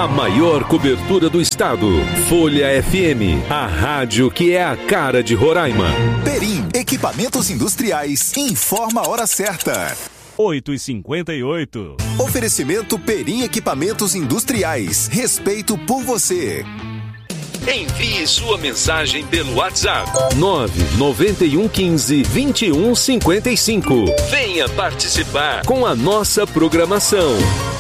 A maior cobertura do estado. Folha FM, a rádio que é a cara de Roraima. Perim, equipamentos industriais, informa a hora certa. 8h58. Oferecimento Perim Equipamentos Industriais. Respeito por você. Envie sua mensagem pelo WhatsApp 99115-2155. Venha participar com a nossa programação.